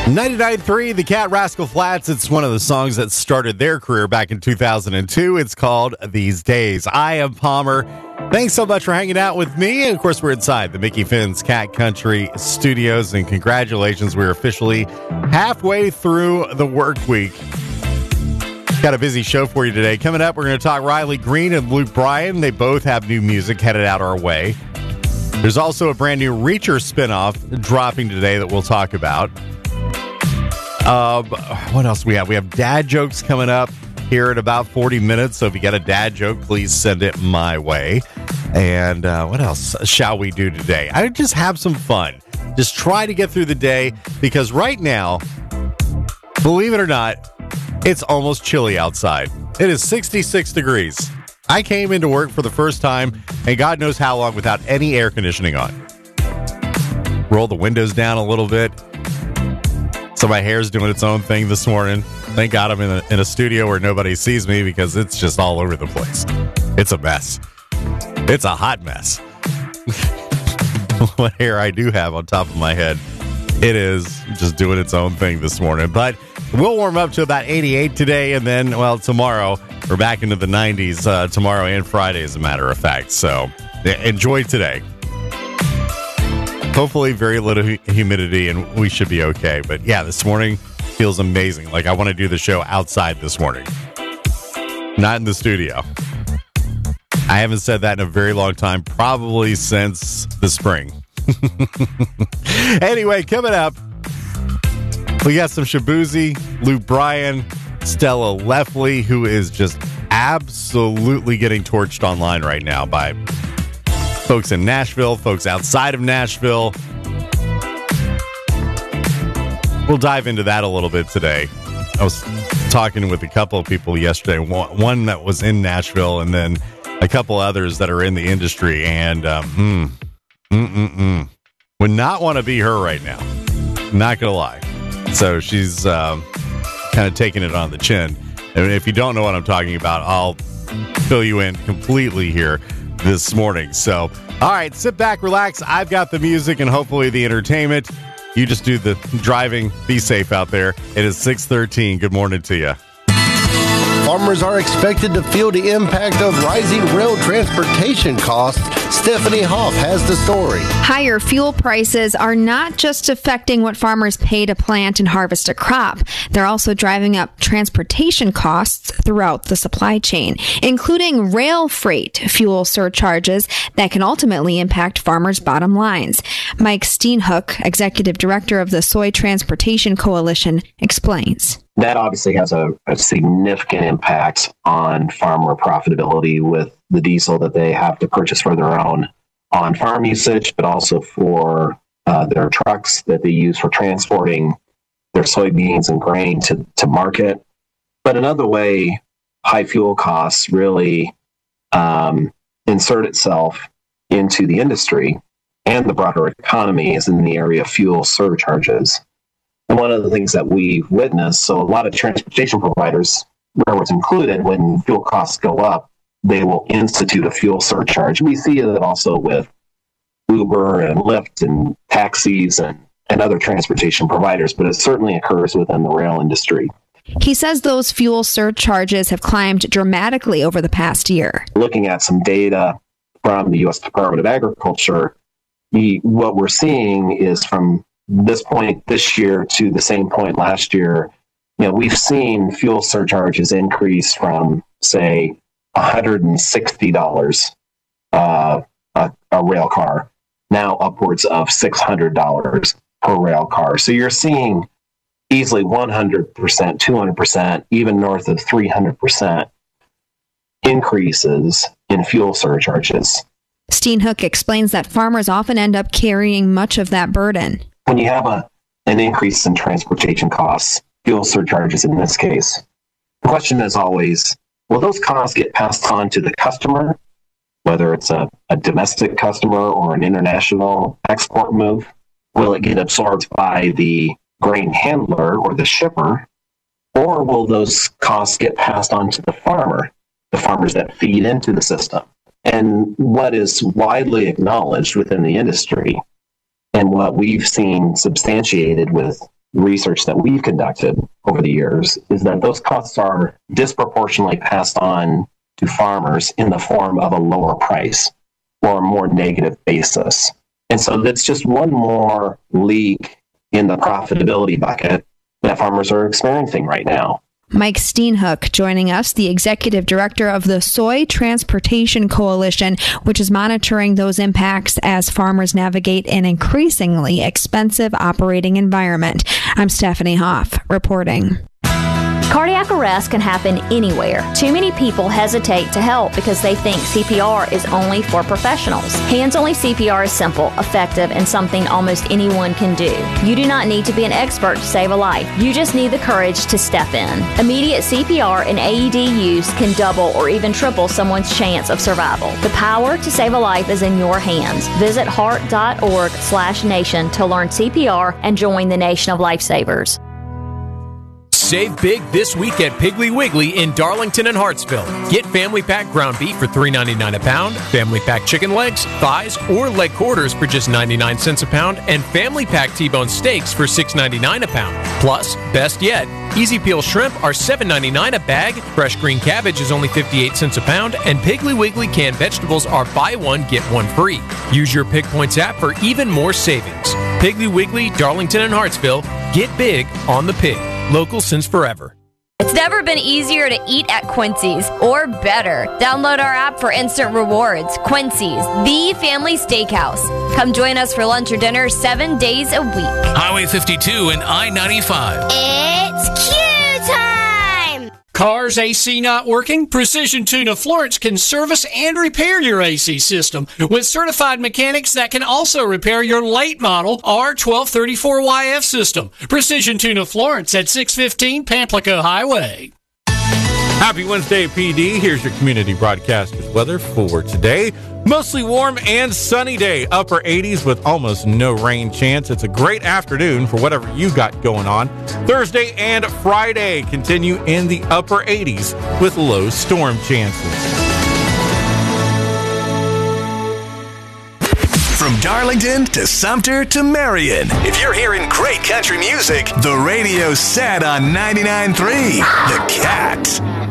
99.3, the Cat Rascal Flatts. It's one of the songs that started their career back in 2002. It's called These Days. I am Palmer. Thanks so much for hanging out with me. And of course, we're inside the Mickey Finn's Cat Country Studios. And congratulations, we're officially halfway through the work week. Got a busy show for you today. Coming up, we're going to talk Riley Green and Luke Bryan. They both have new music headed out our way. There's also a brand new Reacher spinoff dropping today that we'll talk about. What else we have? We have dad jokes coming up here in about 40 minutes. So if you got a dad joke, please send it my way. And what else shall we do today? I just have some fun. Just try to get through the day because right now, believe it or not, it's almost chilly outside. It is 66 degrees. I came into work for the first time, and God knows how long without any air conditioning on. Roll the windows down a little bit. So my hair's doing its own thing this morning. Thank God I'm in a studio where nobody sees me because it's just all over the place. It's a mess. It's a hot mess. What hair I do have on top of my head, it is just doing its own thing this morning. But we'll warm up to about 88 today, and then, well, tomorrow we're back into the 90s tomorrow and Friday, as a matter of fact. So enjoy today. Hopefully very little humidity, and we should be okay. But yeah, this morning feels amazing. Like I want to do the show outside this morning, not in the studio. I haven't said that in a very long time, probably since the spring. Anyway, coming up, we got some Shaboozey, Luke Bryan, Stella Leffley, who is just absolutely getting torched online right now by folks in Nashville, folks outside of Nashville. We'll dive into that a little bit today. I was talking with a couple of people yesterday, one that was in Nashville and then a couple others that are in the industry, and would not want to be her right now. Not going to lie. So she's kind of taking it on the chin. And if you don't know what I'm talking about, I'll fill you in completely here this morning. So, all right, sit back, relax. I've got the music and hopefully the entertainment. You just do the driving. Be safe out there. It is 6:13. Good morning to you. Farmers are expected to feel the impact of rising rail transportation costs. Stephanie Hoff has the story. Higher fuel prices are not just affecting what farmers pay to plant and harvest a crop. They're also driving up transportation costs throughout the supply chain, including rail freight fuel surcharges that can ultimately impact farmers' bottom lines. Mike Steenhoek, executive director of the Soy Transportation Coalition, explains. That obviously has a significant impact on farmer profitability with the diesel that they have to purchase for their own on-farm usage, but also for their trucks that they use for transporting their soybeans and grain to market. But another way high fuel costs really insert itself into the industry and the broader economy is in the area of fuel surcharges. And one of the things that we've witnessed, so a lot of transportation providers, railroads included, when fuel costs go up, they will institute a fuel surcharge. We see it also with Uber and Lyft and taxis and other transportation providers, but it certainly occurs within the rail industry. He says those fuel surcharges have climbed dramatically over the past year. Looking at some data from the U.S. Department of Agriculture, what we're seeing is from this point this year to the same point last year, we've seen fuel surcharges increase from, say, $160 a rail car, now upwards of $600 per rail car. So you're seeing easily 100%, 200%, even north of 300% increases in fuel surcharges. Steenhoek explains that farmers often end up carrying much of that burden. When you have an increase in transportation costs, fuel surcharges in this case, the question is always, will those costs get passed on to the customer, whether it's a domestic customer or an international export move? Will it get absorbed by the grain handler or the shipper, or will those costs get passed on to the farmers that feed into the system? And what is widely acknowledged within the industry and what we've seen substantiated with research that we've conducted over the years is that those costs are disproportionately passed on to farmers in the form of a lower price or a more negative basis. And so that's just one more leak in the profitability bucket that farmers are experiencing right now. Mike Steenhoek joining us, the executive director of the Soy Transportation Coalition, which is monitoring those impacts as farmers navigate an increasingly expensive operating environment. I'm Stephanie Hoff reporting. Cardiac arrest can happen anywhere. Too many people hesitate to help because they think CPR is only for professionals. Hands-only CPR is simple, effective, and something almost anyone can do. You do not need to be an expert to save a life. You just need the courage to step in. Immediate CPR and AED use can double or even triple someone's chance of survival. The power to save a life is in your hands. Visit heart.org/nation to learn CPR and join the Nation of Lifesavers. Save big this week at Piggly Wiggly in Darlington and Hartsville. Get family pack ground beef for $3.99 a pound, family pack chicken legs, thighs, or leg quarters for just 99 cents a pound, and family pack T-bone steaks for $6.99 a pound. Plus, best yet, Easy Peel shrimp are $7.99 a bag, fresh green cabbage is only 58 cents a pound, and Piggly Wiggly canned vegetables are buy one, get one free. Use your Pig Points app for even more savings. Piggly Wiggly, Darlington and Hartsville. Get big on the pig. Local since forever. It's never been easier to eat at Quincy's, or better. Download our app for instant rewards. Quincy's, the family steakhouse. Come join us for lunch or dinner 7 days a week. Highway 52 and I-95. It's Q time! Car's AC not working? Precision Tune of Florence can service and repair your AC system with certified mechanics that can also repair your late model R1234YF system. Precision Tune of Florence at 615 Pamplico Highway. Happy Wednesday, PD. Here's your community broadcaster's weather for today. Mostly warm and sunny day. Upper 80s with almost no rain chance. It's a great afternoon for whatever you got going on. Thursday and Friday continue in the upper 80s with low storm chances. From Darlington to Sumter to Marion, if you're hearing great country music, the radio's set on 99.3 The Cat.